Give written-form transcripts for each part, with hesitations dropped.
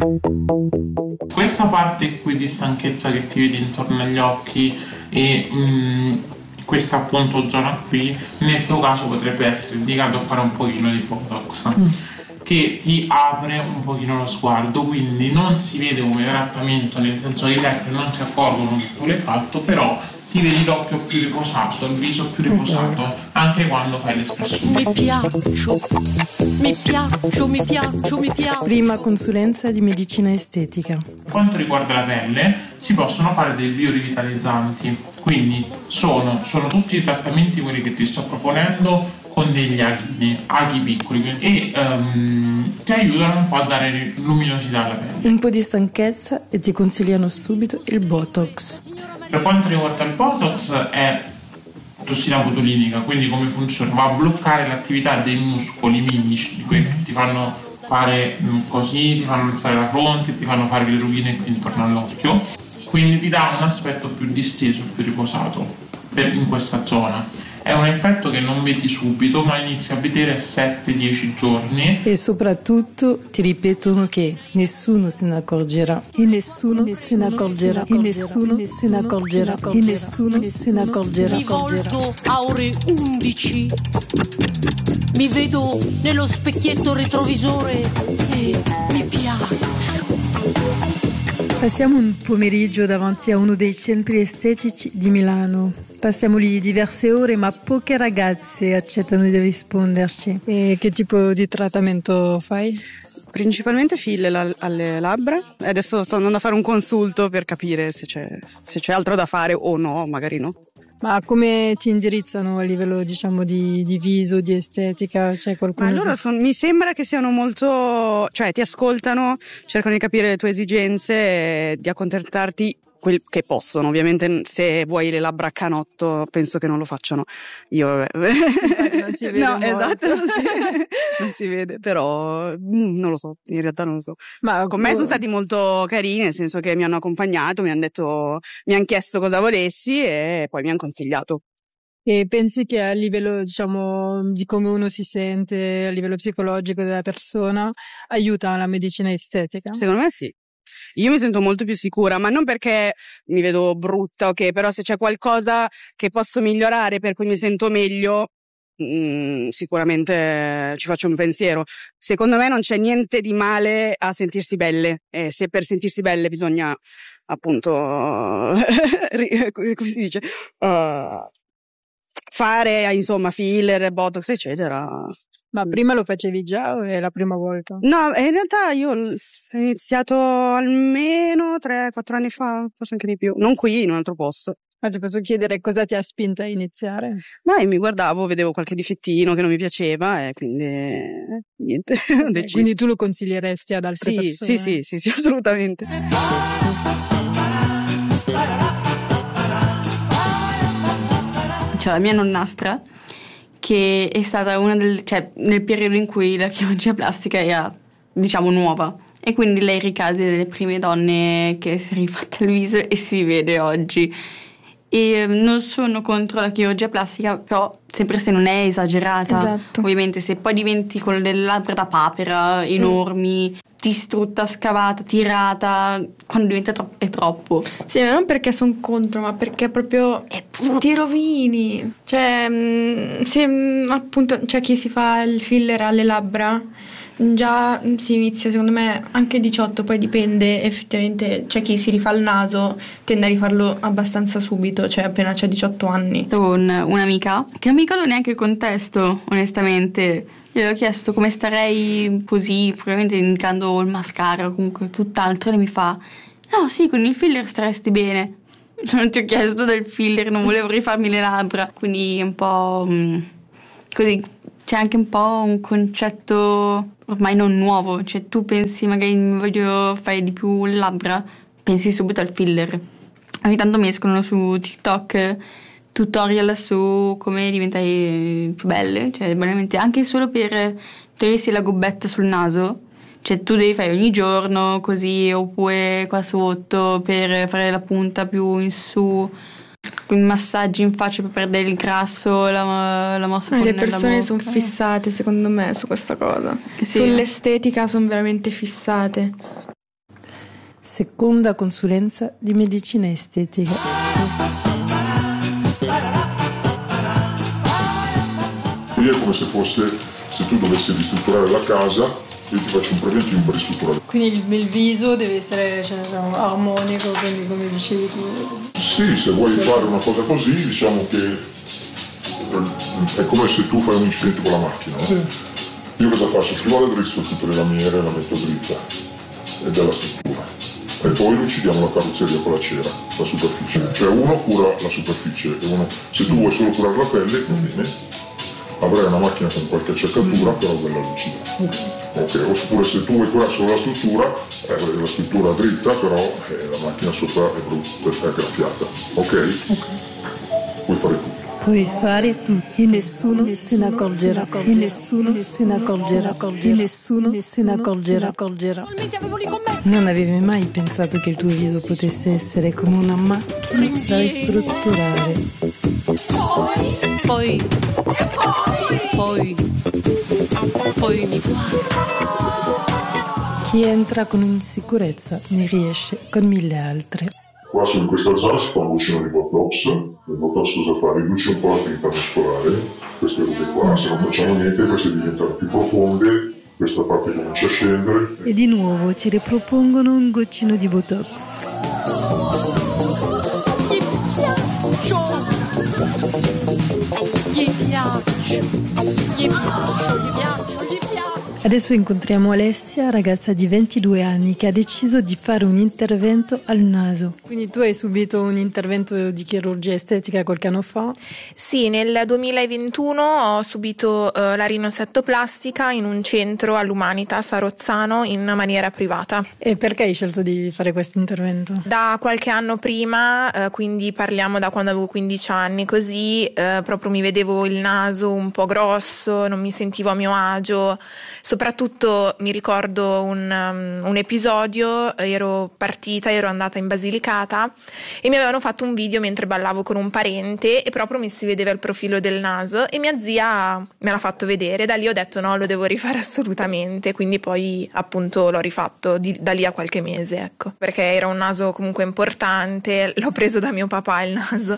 Questa parte qui di stanchezza che ti vedi intorno agli occhi e questa appunto zona qui, nel tuo caso potrebbe essere indicato fare un pochino di Botox, che ti apre un pochino lo sguardo, quindi non si vede come trattamento, nel senso che gli altri non si accorgono che tu l'hai fatto, però ti vedi l'occhio più riposato, il viso più riposato, anche quando fai l'espressione. Mi piaccio, mi piaccio, mi piaccio, mi piaccio. Prima consulenza di medicina estetica. Per quanto riguarda la pelle, si possono fare dei biorivitalizzanti, quindi sono tutti i trattamenti quelli che ti sto proponendo con degli aghi piccoli e ti aiutano un po' a dare luminosità alla pelle. Un po' di stanchezza e ti consigliano subito il Botox. Per quanto riguarda il Botox è tossina botulinica, quindi come funziona? Va a bloccare l'attività dei muscoli mimici, quelli che ti fanno fare così, ti fanno alzare la fronte, ti fanno fare le rughine qui intorno all'occhio, quindi ti dà un aspetto più disteso, più riposato in questa zona. È un effetto che non vedi subito, ma inizi a vedere a 7-10 giorni. E soprattutto ti ripetono che nessuno se ne accorgerà. E nessuno se ne accorgerà. E nessuno se ne accorgerà. E nessuno se ne accorgerà. Mi volto a ore 11. Mi vedo nello specchietto retrovisore e mi piaccio. Passiamo un pomeriggio davanti a uno dei centri estetici di Milano. Passiamo lì diverse ore, ma poche ragazze accettano di risponderci. E che tipo di trattamento fai? Principalmente filler alle labbra. Adesso sto andando a fare un consulto per capire se c'è altro da fare o no, magari no. Ma come ti indirizzano a livello, diciamo, di viso, di estetica? C'è qualcuno? Ma loro mi sembra che siano molto, cioè ti ascoltano, cercano di capire le tue esigenze e di accontentarti quel che possono. Ovviamente se vuoi le labbra a canotto penso che non lo facciano. Io non si vede no, molto. esatto, non si vede, però non lo so, in realtà non lo so. Ma con me sono stati molto carini, nel senso che mi hanno accompagnato, mi hanno chiesto cosa volessi e poi mi hanno consigliato. E pensi che a livello, diciamo, di come uno si sente, a livello psicologico della persona, aiuta la medicina estetica? Secondo me sì. Io mi sento molto più sicura, ma non perché mi vedo brutta, ok, però se c'è qualcosa che posso migliorare per cui mi sento meglio, sicuramente ci faccio un pensiero. Secondo me non c'è niente di male a sentirsi belle, e se per sentirsi belle bisogna appunto come si dice, fare insomma filler, botox eccetera. Ma prima lo facevi già o è la prima volta? No, in realtà io ho iniziato almeno 3-4 anni fa, forse anche di più. Non qui, in un altro posto. Ma ti posso chiedere cosa ti ha spinta a iniziare? Ma io mi guardavo, vedevo qualche difettino che non mi piaceva e quindi niente, ho deciso. Quindi tu lo consiglieresti ad altre persone? Sì, assolutamente. C'è la mia nonnastra che è stata una nel periodo in cui la chirurgia plastica era, diciamo, nuova, e quindi lei ricade delle prime donne che si è rifatta il viso e si vede oggi. E non sono contro la chirurgia plastica, però sempre se non è esagerata. Esatto. Ovviamente se poi diventi con delle labbra da papera enormi, distrutta, scavata, tirata, quando diventa è troppo. Sì, ma non perché sono contro, ma perché proprio ti rovini. Cioè, se appunto c'è chi si fa il filler alle labbra, già si inizia secondo me anche 18, poi dipende effettivamente. C'è chi si rifà il naso, tende a rifarlo abbastanza subito, cioè appena c'è 18 anni. Avevo un'amica che non mi ricordo neanche il contesto, onestamente. Io le ho chiesto come starei così, probabilmente indicando il mascara o comunque tutt'altro, e lei mi fa: no, sì, con il filler staresti bene. Non ti ho chiesto del filler, non volevo rifarmi le labbra, quindi un po' così. C'è anche un po' un concetto ormai non nuovo, cioè tu pensi magari mi voglio fare di più le labbra, pensi subito al filler. Ogni tanto mi escono su TikTok tutorial su come diventare più belle, cioè veramente anche solo per togliersi la gobbetta sul naso, cioè tu devi fare ogni giorno così, oppure qua sotto per fare la punta più in su, con massaggi in faccia per perdere il grasso, la mossa con Le persone la sono bocca. fissate secondo me su questa cosa, Sì. sull'estetica sono veramente fissate. seconda consulenza di medicina estetica. Qui è come se tu dovessi ristrutturare la casa, io ti faccio un preventivo per ristrutturare. Quindi il viso deve essere armonico, quindi come dicevi tu. Sì, se vuoi fare una cosa così, diciamo che è come se tu fai un incidente con la macchina. Io cosa faccio? Prima addrizzo tutte le lamiere, la metto dritta ed è la struttura. E poi uccidiamo la carrozzeria con la cera, la superficie. Cioè uno cura la superficie e uno, se tu vuoi solo curare la pelle, va bene, avrai una macchina con qualche acciaccatura, però quella lucida. Ok, oppure se tu vuoi curare solo la struttura dritta, però la macchina sopra è graffiata. Ok? Puoi fare tutto. Puoi fare tutto e nessuno se ne accorgerà. E nessuno se ne accorgerà. E nessuno se ne accorgerà. Non avevi mai pensato che il tuo viso potesse essere come una macchina da ristrutturare. Poi mi guarda. Chi entra con insicurezza ne riesce con 1000 altre. Qua in questa zona si fa un bacino di Botox. Il Botox cosa fa? Riduce un po' la pinta muscolare, queste robe qua. Se non facciamo niente queste diventano più profonde, questa parte comincia a scendere. E di nuovo ci ripropongono un goccino di Botox. Gli piaccio. Adesso incontriamo Alessia, ragazza di 22 anni, che ha deciso di fare un intervento al naso. Quindi tu hai subito un intervento di chirurgia estetica qualche anno fa? Sì, nel 2021 ho subito la rinosettoplastica in un centro all'Umanitas a Rozzano in maniera privata. E perché hai scelto di fare questo intervento? Da qualche anno prima, quindi parliamo da quando avevo 15 anni, così proprio mi vedevo il naso un po' grosso, non mi sentivo a mio agio. Soprattutto mi ricordo un episodio, ero andata in Basilicata e mi avevano fatto un video mentre ballavo con un parente e proprio mi si vedeva il profilo del naso e mia zia me l'ha fatto vedere. Da lì ho detto no, lo devo rifare assolutamente, quindi poi appunto l'ho rifatto da lì a qualche mese, ecco, perché era un naso comunque importante, l'ho preso da mio papà il naso.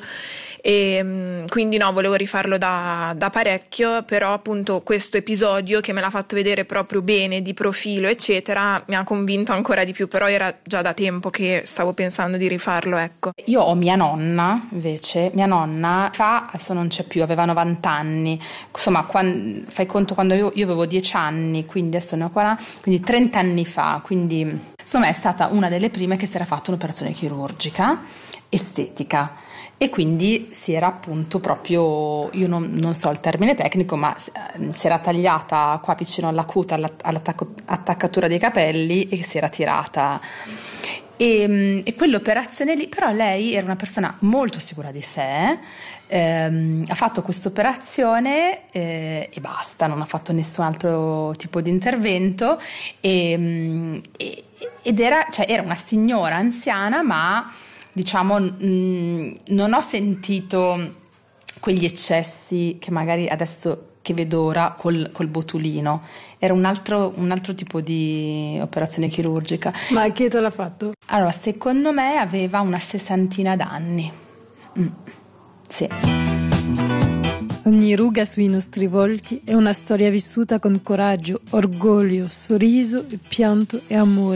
E quindi no, volevo rifarlo da parecchio, però appunto questo episodio che me l'ha fatto vedere proprio bene di profilo eccetera mi ha convinto ancora di più, però era già da tempo che stavo pensando di rifarlo, ecco. Io ho mia nonna invece, adesso non c'è più, aveva 90 anni, insomma fai conto quando io avevo 10 anni, quindi adesso ne ho 40, quindi 30 anni fa, quindi insomma è stata una delle prime che si era fatta un'operazione chirurgica estetica. E quindi si era appunto proprio, io non so il termine tecnico, ma si era tagliata qua vicino alla cuta, all'attaccatura dei capelli e si era tirata. E quell'operazione lì, però lei era una persona molto sicura di sé, ha fatto questa operazione e basta, non ha fatto nessun altro tipo di intervento ed era una signora anziana, ma diciamo non ho sentito quegli eccessi che magari adesso che vedo ora col botulino. Era un altro tipo di operazione chirurgica. Ma chi te l'ha fatto? Allora, secondo me aveva una 60 d'anni. Sì. Ogni ruga sui nostri volti è una storia vissuta con coraggio, orgoglio, sorriso, pianto e amore.